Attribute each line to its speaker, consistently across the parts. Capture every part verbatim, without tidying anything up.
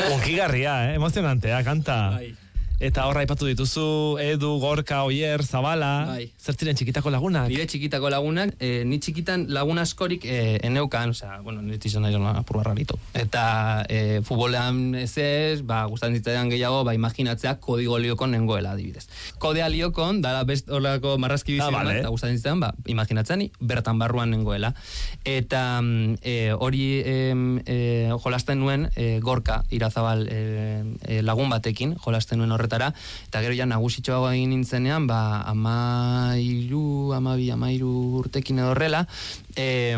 Speaker 1: Unkigarria, eh? Emozionantea, kanta.
Speaker 2: Bai.
Speaker 1: Eta horra aipatu dituzu, Edu, Gorka, Oier, Zabala.
Speaker 2: Bai.
Speaker 1: Zer ziren txikitako lagunak?
Speaker 2: Nire txikitako lagunak, eh, ni txikitan lagun askorik eh, eneukan, osea, bueno, nire txizan nahi zona apurra rarito. Eta eh, futbolean ez ez, ba, gustan zitzaidan gehiago, ba, imaginatzea kodigo liokon nengoela, adibidez. Kodea liokon, dara best horrelako marrazki bizi
Speaker 1: Ah, vale.
Speaker 2: eta gustan zitzaidan, ba, imaginatzen bertan barruan nengoela. Eta eh, hori eh, eh, jolasten nuen eh, Gorka, Irazabal eh, eh, lagun batekin, jolasten nuen horretara, eta gero ja nagusitxoago egin nintzenean, ba, amairu, amabi, amairu urtekin edo horrela, e,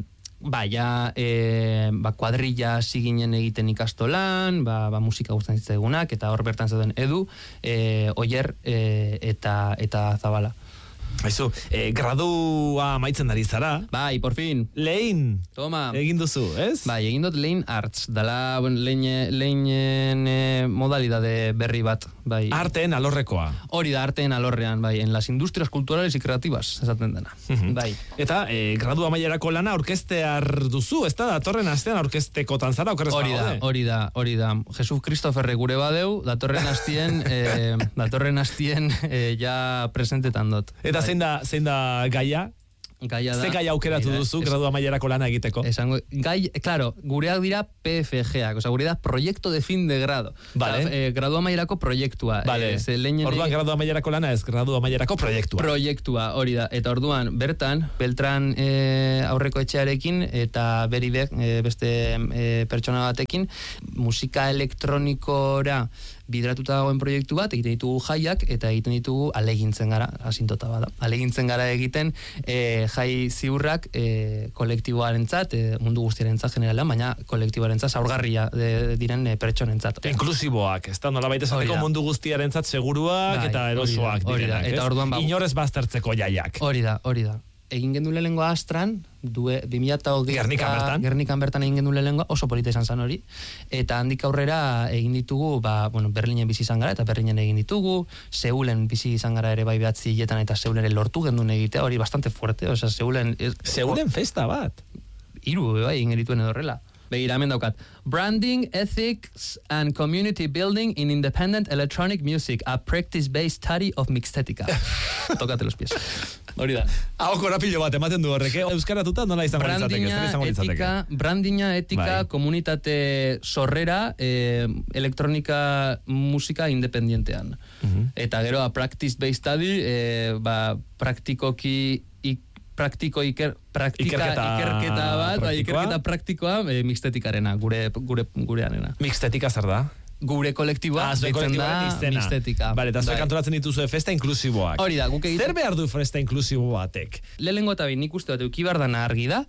Speaker 2: ba, ja, e, ba, kuadrilla ziginen egiten ikastolan, ba, ba, musika guztan zitzaigunak, eta hor bertan zeuden Edu, e, Oier, e, eta, eta Zabala.
Speaker 1: Aizu, eh, gradua amaitzen ari zara.
Speaker 2: Bai, por fin.
Speaker 1: Lehin.
Speaker 2: Toma.
Speaker 1: Egin duzu, ez?
Speaker 2: Bai, egin dut lehen arts, dala, bueno, lehen, lehen e, modalidade berri bat, bai.
Speaker 1: Arteen alorrekoa.
Speaker 2: Hori da, arteen alorrean, bai, en las industrias culturales y creativas, esaten dena. Bai.
Speaker 1: Eta, eh, gradu amaierako lana orkestear duzu, ez da, datorren astean orkestekotan zara, okerrez
Speaker 2: Hori da, hori da, hori da. Jesus Christopherre gure badeu, datorren astien, eh, datorren astien eh, ja presentetan dut.
Speaker 1: Eta zein da, zein da gaia?
Speaker 2: Gaia da.
Speaker 1: Ze gaia aukeratu
Speaker 2: Mira,
Speaker 1: duzu
Speaker 2: es-
Speaker 1: gradu amaierako lana egiteko?
Speaker 2: Esango, gai, claro, gureak dira P F G-ak, oza, gure da proyecto de fin de grado.
Speaker 1: Vale.
Speaker 2: Oza, eh, gradu amaierako proiektua.
Speaker 1: Vale.
Speaker 2: Eh, ze lehenenei-
Speaker 1: Orduan gradu amaierako lana ez, gradu amaierako proiektua.
Speaker 2: Proiektua, hori da. Eta orduan, bertan, Beltran e, aurreko etxearekin, eta Beribek, e, beste e, pertsona batekin, musika elektronikora bidratuta dagoen proiektu bat, egiten ditugu jaiak, eta egiten ditugu alegintzen gara, asintota bada. Alegintzen gara egiten e, jai ziurrak e, kolektiboarentzat, e, mundu guztiarentzat generala, baina kolektiboarentzat zaurgarria de, diren e, pertsonentzat.
Speaker 1: Inklusiboak, ez da, nolabait
Speaker 2: Hori
Speaker 1: esateko
Speaker 2: da.
Speaker 1: mundu guztiarentzat seguruak
Speaker 2: Bai,
Speaker 1: eta
Speaker 2: hori da,
Speaker 1: erosoak
Speaker 2: hori da.
Speaker 1: direnak,
Speaker 2: Eta
Speaker 1: ez?
Speaker 2: orduan, ba-
Speaker 1: Inorez baztertzeko jaiak.
Speaker 2: Hori da, hori da. Egin gendu lehengoa astran, due, bi mila hogei
Speaker 1: Gernikan bertan?
Speaker 2: Gernikan bertan egin gendu lehengoa, oso polita izan zan hori. Eta handik aurrera egin ditugu, ba, bueno, Berlinen bizi izan gara, eta Berlinen egin ditugu, Seulen bizi izan gara ere bai behatzi hiletan, eta Seulen ere lortu gendun egitea, hori bastante fuerte, osea, Seulen... Ez,
Speaker 1: Seulen festa bat.
Speaker 2: Hiru, bai, egin genituen edo horrela. Begira, hemen daukat. Branding, Ethics and Community Building in Independent Electronic Music, a practice-based study of mixtetica. Tócate los pies. Hori da.
Speaker 1: Hau korapilo bat ematen du horrek, eh? Euskaratuta nola izango litzateke,
Speaker 2: Brandinga,
Speaker 1: zer izango litzateke.
Speaker 2: etika, brandinga, etika,
Speaker 1: Bai.
Speaker 2: komunitate sorrera, eh, elektronika musika independientean.
Speaker 1: Mhm.
Speaker 2: Eta gero, a practice-based study, eh, ba, praktikoki ik, praktiko iker, praktika,
Speaker 1: Ikerketa
Speaker 2: ikerketa bat, bai,
Speaker 1: praktikoa.
Speaker 2: ikerketa praktikoa, eh, mixtetikarena, gure, gure, gureanena.
Speaker 1: Mixtetika zer da?
Speaker 2: Gure kolektiboa,
Speaker 1: Ah, zuen
Speaker 2: deitzen da,
Speaker 1: kolektiboaren izena.
Speaker 2: mixtetika.
Speaker 1: Vale, eta zuek
Speaker 2: Bai.
Speaker 1: antolatzen dituzue festa inklusiboak.
Speaker 2: Hori da, guk egiten...
Speaker 1: Zer behar du festa inklusibo batek?
Speaker 2: Lehenengo eta behin nik uste bat eukibar dana argi da,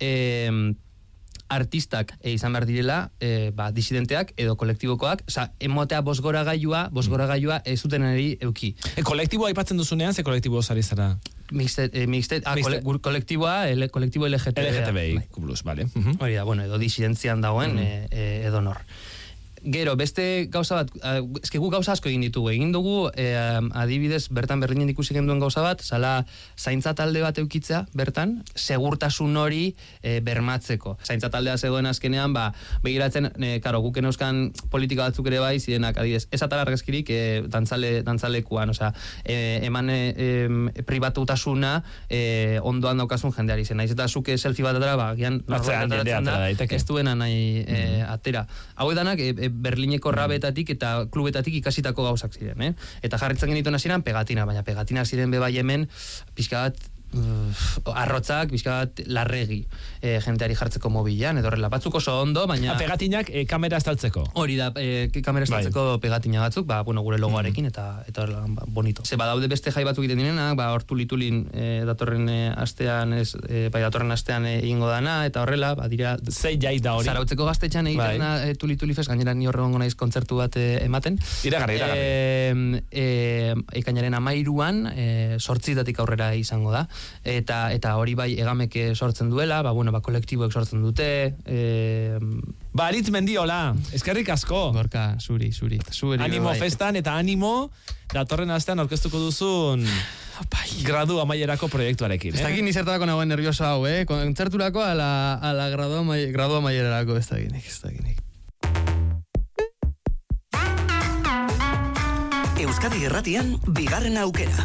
Speaker 2: eh, artistak e, izan behar direla, e, ba, disidenteak edo kolektibokoak, oza, emotea bosgora gailua, bosgora gailua ez zuten eri euki.
Speaker 1: E, kolektiboa aipatzen duzunean, ze kolektibo zari zara?
Speaker 2: Mixte, e, mixte, ah,
Speaker 1: Mixte-
Speaker 2: kole, gur- kolektiboa, ele, kolektibo L G T B.
Speaker 1: L G T B I
Speaker 2: Bai.
Speaker 1: plus, vale. Mhm.
Speaker 2: Hori da, bueno, edo disidentzian dagoen e, e, edo nor. Gero, beste gauza bat, uh, eske gu gauza asko egin ditugu. Egin dugu, eh, adibidez, bertan Berlinen ikusi genduen gauza bat, zala zaintza talde bat eukitzea, bertan, segurtasun hori eh, bermatzeko. Zaintza taldea zegoen azkenean, ba, begiratzen, eh, karo, guken euskan politika batzuk ere bai, zirenak, adibidez, ez atala argazkirik eh, dantzale, dantzalekuan, osea, eh, eman eh, eh, pribatutasuna eh, ondoan daukazun jendeari zen. Naiz eta zuke selfie bat atara, ba, gian,
Speaker 1: Atzean
Speaker 2: norbait
Speaker 1: jendea
Speaker 2: ateratzen
Speaker 1: atera
Speaker 2: da,
Speaker 1: daiteke.
Speaker 2: ez duena nahi eh, atera. Hau edanak, eh, Berlineko rabetatik eta klubetatik ikasitako gauzak ziren, eh? Eta jarritzen genituen hasieran pegatina, baina pegatina ziren bebai hemen pixka bat uh, arrotzak, pixka bat larregi eh, jenteari jartzeko mobilan, edo horrela. Batzuk oso ondo, baina...
Speaker 1: Pegatinak eh, kamera estaltzeko.
Speaker 2: Hori da, eh, kamera estaltzeko
Speaker 1: Bai.
Speaker 2: pegatina batzuk, ba, bueno, gure logoarekin, eta eta horrela, ba, bonito. Ze badaude beste jai batzuk egiten direnak, ba, hor tulitulin eh, datorren eh, astean, ez, eh, bai, datorren astean eh, egingo dana, eta horrela, ba, dira...
Speaker 1: Zei jai da hori.
Speaker 2: Zarautzeko gaztetxean egiten
Speaker 1: Bai.
Speaker 2: da e, tuli-tuli fest, gainera ni horregongo naiz kontzertu bat e, ematen.
Speaker 1: Iragarri, iragarri.
Speaker 2: E, e, ekainaren amairuan, e, sortzitatik aurrera izango da. Eta eta hori bai egameke sortzen duela, ba, bueno, ba, kolektiboek sortzen dute. E,
Speaker 1: Ba, Aritz Mendiola, eskerrik asko.
Speaker 2: Gorka, zuri, zuri. zuri
Speaker 1: Animo
Speaker 2: bai.
Speaker 1: festan eta animo datorren astean aurkeztuko duzun gradu amaierako proiektuarekin.
Speaker 2: Ez dakit nizertako nagoen nervioso hau, eh? Kontzerturako ala, ala gradu, amai, gradu amaierarako, ez dakit, ez dakit.
Speaker 3: Euskadi Irratian, bigarren aukera.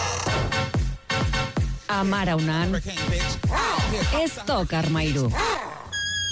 Speaker 4: Amaraunan, ez tok armairu.